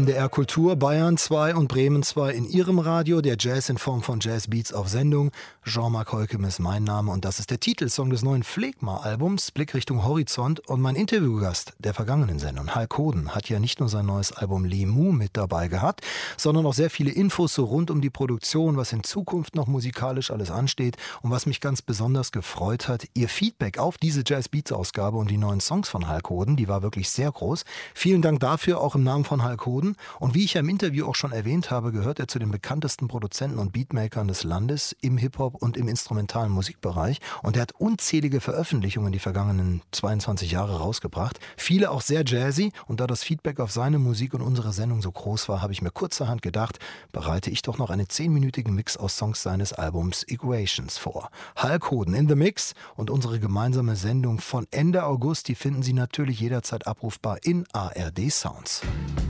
MDR Kultur, Bayern 2 und Bremen 2 in ihrem Radio. Der Jazz in Form von Jazzbeats auf Sendung. Jean-Marc Heukem ist mein Name und das ist der Titelsong des neuen Phlegma-Albums, Blick Richtung Horizont. Und mein Interviewgast der vergangenen Sendung, Hulk Hoden, hat ja nicht nur sein neues Album Limu mit dabei gehabt, sondern auch sehr viele Infos so rund um die Produktion, was in Zukunft noch musikalisch alles ansteht. Und was mich ganz besonders gefreut hat, Ihr Feedback auf diese Jazzbeats-Ausgabe und die neuen Songs von Hulk Hoden, die war wirklich sehr groß. Vielen Dank dafür, auch im Namen von Hulk Hoden. Und wie ich ja im Interview auch schon erwähnt habe, gehört er zu den bekanntesten Produzenten und Beatmakern des Landes im Hip-Hop und im instrumentalen Musikbereich. Und er hat unzählige Veröffentlichungen die vergangenen 22 Jahre rausgebracht. Viele auch sehr jazzy. Und da das Feedback auf seine Musik und unsere Sendung so groß war, habe ich mir kurzerhand gedacht, bereite ich doch noch einen 10-minütigen Mix aus Songs seines Albums Equations vor. Hulk Hoden in the Mix und unsere gemeinsame Sendung von Ende August, die finden Sie natürlich jederzeit abrufbar in ARD Sounds.